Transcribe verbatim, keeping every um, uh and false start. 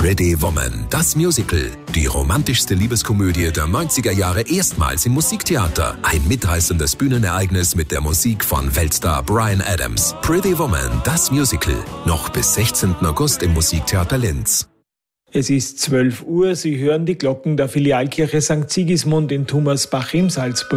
Pretty Woman, das Musical. Die romantischste Liebeskomödie der neunziger Jahre erstmals im Musiktheater. Ein mitreißendes Bühnenereignis mit der Musik von Weltstar Bryan Adams. Pretty Woman, das Musical. Noch bis sechzehnten August im Musiktheater Linz. Es ist zwölf Uhr, Sie hören die Glocken der Filialkirche Sankt Sigismund in Thomasbach im Salzburg.